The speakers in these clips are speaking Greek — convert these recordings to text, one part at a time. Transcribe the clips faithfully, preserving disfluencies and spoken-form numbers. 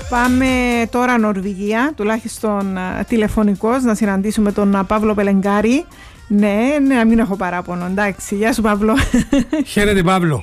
Πάμε τώρα Νορβηγία, τουλάχιστον τηλεφωνικός, να συναντήσουμε τον Παύλο Πελεγκάρη. Ναι, ναι, να μην έχω παράπονο. Εντάξει, γεια σου Παύλο. Χαίρετε Παύλο.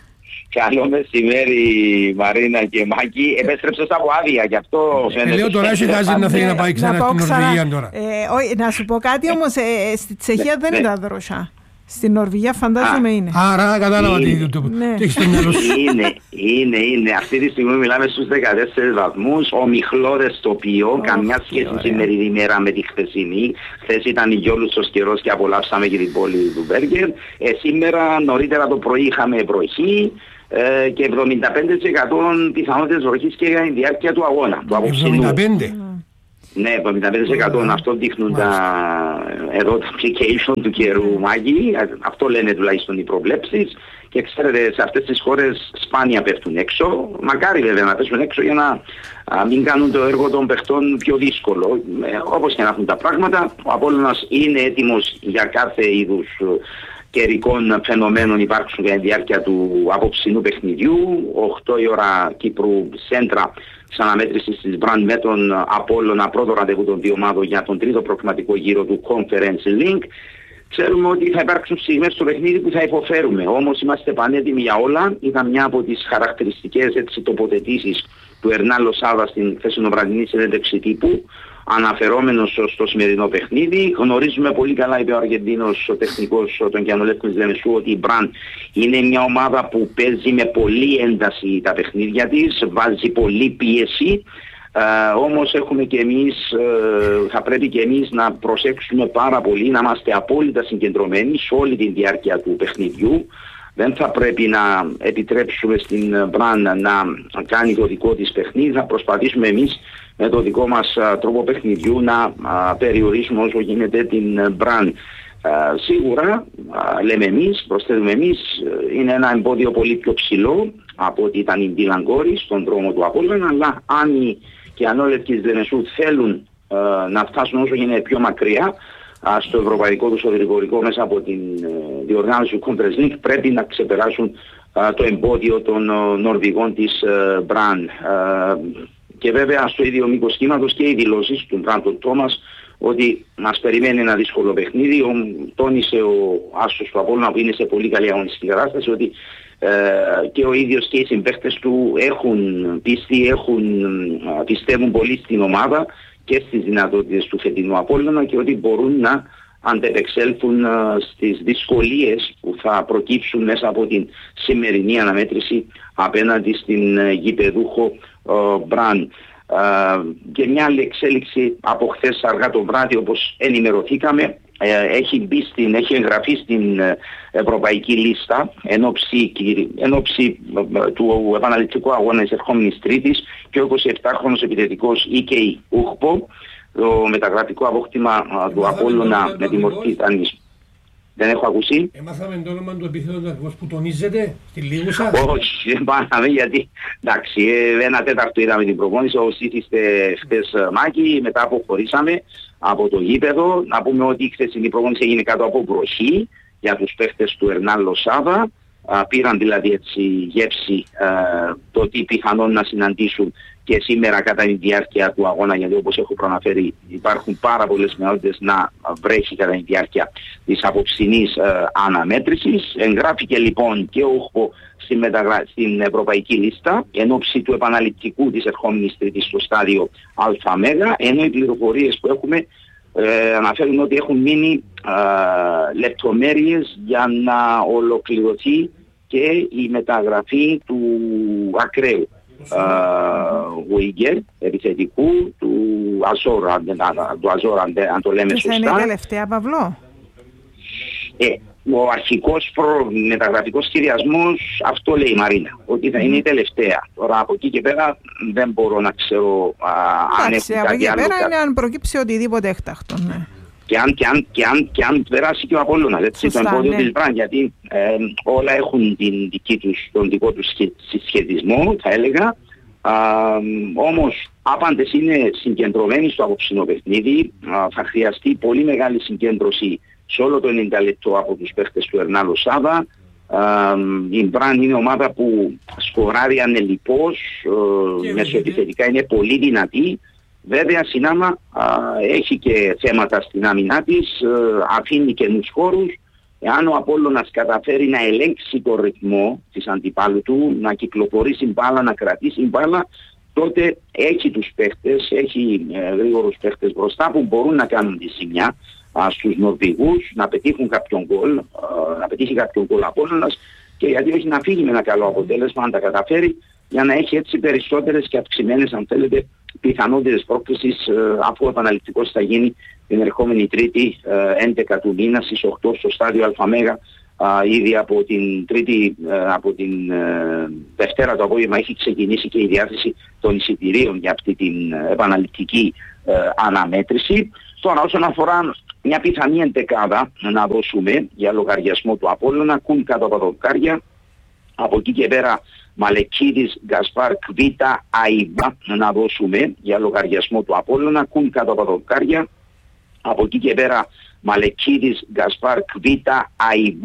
Καλό μεσημέρι Μαρίνα και Μάκη. Επέστρεψες από άδεια, γι' αυτό φαίνεται. Λέω τώρα έχει χάσει να θέλει να πάει ξανά στην Νορβηγία τώρα. Να σου πω κάτι όμως, στη Τσεχία δεν ήταν δροσιά. Στην Νορβηγία φαντάζομαι είναι. Άρα κατάλαβα τι έχεις στο μυαλό σου. Είναι, είναι, είναι. Αυτή τη στιγμή μιλάμε στους δεκατέσσερις βαθμούς. Ομιχλώδες τοπίο, καμιά σχέση σημερινή μέρα με τη χθεσινή. Χθες ήταν γιόλουστος καιρός και απολαύσαμε και την πόλη του Μπέργκερ. Ε, σήμερα νωρίτερα το πρωί είχαμε βροχή ε, και εβδομήντα πέντε τοις εκατό πιθανότητες βροχής και για τη διάρκεια του αγώνα. εβδομήντα πέντε. Ναι, εβδομήντα πέντε τοις εκατό αυτό δείχνουν τα, εδώ τα application του καιρού Μάκη, αυτό λένε τουλάχιστον οι προβλέψεις και ξέρετε σε αυτές τις χώρες σπάνια πέφτουν έξω, μακάρι βέβαια να πέσουν έξω για να α, μην κάνουν το έργο των παιχτών πιο δύσκολο. Ε, όπως και να έχουν τα πράγματα, ο Απόλλωνας είναι έτοιμος για κάθε είδους καιρικών φαινομένων υπάρξουν για τη διάρκεια του απόψινού παιχνιδιού, οκτώ η ώρα Κύπρου Σέντρα της αναμέτρησης της Brand με τον Απόλλωνα, πρώτο ραντεβού των δύο ομάδων για τον τρίτο προκριματικό γύρο του Conference League. Ξέρουμε ότι θα υπάρξουν στιγμές στο παιχνίδι που θα υποφέρουμε, όμως είμαστε πανέτοιμοι για όλα. Ήταν μια από τις χαρακτηριστικές έτσι, τοποθετήσεις του Ερνάν Λοσάδα στην χθεσινοβραδινή συνέντευξη τύπου, αναφερόμενος στο σημερινό παιχνίδι. Γνωρίζουμε πολύ καλά, είπε ο Αργεντίνος, ο τεχνικός, τον Κιανολεύκος Λεμεσού, ότι η Μπραν είναι μια ομάδα που παίζει με πολλή ένταση τα παιχνίδια της, βάζει πολλή πίεση. Uh, όμως έχουμε και εμείς, uh, θα πρέπει και εμείς να προσέξουμε πάρα πολύ, να είμαστε απόλυτα συγκεντρωμένοι σε όλη τη διάρκεια του παιχνιδιού. Δεν θα πρέπει να επιτρέψουμε στην Μπραν να κάνει το δικό της παιχνίδι, θα προσπαθήσουμε εμείς με το δικό μας uh, τρόπο παιχνιδιού να uh, περιορίσουμε όσο γίνεται την Μπραν. Uh, σίγουρα, uh, λέμε εμείς, προσθέτουμε εμείς, uh, είναι ένα εμπόδιο πολύ πιο ψηλό από ότι ήταν η Ντιλαγκόρη στον δρόμο του Απόλλωνα, αλλά αν οι και αν όλοι οι Δενεσού θέλουν uh, να φτάσουν όσο γίνεται πιο μακριά uh, στο ευρωπαϊκό του σωτηρικορικό μέσα από την uh, διοργάνωση του Conference League, πρέπει να ξεπεράσουν uh, το εμπόδιο των uh, Νορβηγών της uh, Μπραν. Uh, και βέβαια στο ίδιο μήκος κύματος και οι δηλώσεις του Μπράντον Τόμας ότι μας περιμένει ένα δύσκολο παιχνίδι. Ο, τόνισε ο άσος του Απόλλωνα που είναι σε πολύ καλή αγωνιστική κατάσταση ότι ε, και ο ίδιος και οι συμπαίχτες του έχουν πίστη, έχουν, πιστεύουν πολύ στην ομάδα και στις δυνατότητες του φετινού Απόλλωνα και ότι μπορούν να αντεπεξέλθουν στις δυσκολίες που θα προκύψουν μέσα από την σημερινή αναμέτρηση απέναντι στην γηπεδούχο Μπραν. Uh, και μια άλλη εξέλιξη από χθες αργά το βράδυ, όπως ενημερωθήκαμε, uh, έχει μπει στην, έχει εγγραφεί στην uh, ευρωπαϊκή λίστα εν ώψη, εν ώψη uh, του επαναληπτικού αγώνα της ερχόμενης Τρίτης και ο εικοσιεπτάχρονος επιθετικός Ι Κέι Ουχπο, το μεταγραφικό απόκτημα uh, του Απόλλωνα με τη μορφή ήταν. Δεν έχω ακούσει. Έμαθαμε το όνομα του επίθετου ακριβώς που τονίζεται στη Λίγουσα. Όχι, δεν πάναμε γιατί εντάξει, ένα τέταρτο είδαμε την προπόνηση, όπως ήθιστε χθες Μάκη, μετά αποχωρήσαμε από το γήπεδο. Να πούμε ότι η χθεσινή προπόνηση έγινε κάτω από βροχή για τους παίχτες του Ερνάν Λοσάδα. Πήραν δηλαδή έτσι γεύση το τι πιθανόν να συναντήσουν και σήμερα κατά τη διάρκεια του αγώνα, γιατί όπως έχω προαναφέρει υπάρχουν πάρα πολλές πιθανότητες να βρέχει κατά τη διάρκεια της απόψινής ε, αναμέτρησης. Εγγράφηκε λοιπόν και ο Ουχπο στην, μεταγρα... στην ευρωπαϊκή λίστα εν ώψη του επαναληπτικού της ερχόμενης Τρίτης στο στάδιο ΑΜ, ενώ οι πληροφορίες που έχουμε ε, αναφέρουν ότι έχουν μείνει ε, λεπτομέρειες για να ολοκληρωθεί και η μεταγραφή του ακραίου Βουίγκερ, επιθετικού, του Αζόρ, του Αζόρ αν το λέμε σωστά. Και θα είναι η τελευταία, Παυλό. Ε, ο αρχικός προ... μεταγραφικός σχεδιασμός αυτό λέει η Μαρίνα, ότι θα είναι η τελευταία. Τώρα από εκεί και πέρα δεν μπορώ να ξέρω α, αν έχουν κάτι από εκεί άλλο. πέρα είναι αν προκύψει οτιδήποτε έκτακτο, ναι. Και αν, και, αν, και, αν, και αν περάσει και ο Απόλλωνας, έτσι, το εμπόδιο ναι. της Μπραν, γιατί ε, όλα έχουν την δική τους, τον δικό τους συσχετισμό, θα έλεγα. Α, όμως, άπαντες είναι συγκεντρωμένοι στο απόψινό παιχνίδι. Α, θα χρειαστεί πολύ μεγάλη συγκέντρωση σε όλο το ενενήντα λεπτό από τους παίχτες του Ερνάν Λοσάδα. Η Μπραν είναι ομάδα που σκοράρει ανελιπώς, μεσοεπιθετικά είναι πολύ δυνατή. Βέβαια συνάμα έχει και θέματα στην άμυνά της, αφήνει καινούς χώρους. Εάν ο Απόλλωνας καταφέρει να ελέγξει το ρυθμό της αντιπάλου του, να κυκλοφορήσει μπάλα, να κρατήσει μπάλα, τότε έχει τους παίχτες, έχει ε, γρήγορους παίχτες μπροστά που μπορούν να κάνουν τη ζημιά α, στους Νορβηγούς, να πετύχουν κάποιον γκολ, α, να πετύχει κάποιον γκολ Απόλλωνας και γιατί όχι να φύγει με ένα καλό αποτέλεσμα, αν τα καταφέρει, για να έχει έτσι περισσότερες και αυξημένες, αν θέλετε, πιθανότητες πρόκλησης, ε, αφού ο επαναληπτικός θα γίνει την ερχόμενη Τρίτη, ε, έντεκα του μήνα στις οκτώ στο στάδιο Αλφαμέγα. Uh, ήδη από την Τρίτη, uh, από την uh, Δευτέρα το απόγευμα έχει ξεκινήσει και η διάθεση των εισιτηρίων για αυτή την uh, επαναληπτική uh, αναμέτρηση. Τώρα όσον αφορά μια πιθανή εντεκάδα να δώσουμε για λογαριασμό του Απόλλωνα, Κουν κάτω από τα δοκάρια, από εκεί και πέρα Μαλεκίδης, Γκασπάρ, Κβίτα, Αϊμπά να δώσουμε για λογαριασμό του Απόλλωνα, Κουν κάτω από τα δοκάρια, από εκεί και πέρα Μαλεκίδης, Γκασπάρ, Κβίτα, Αϊμπά.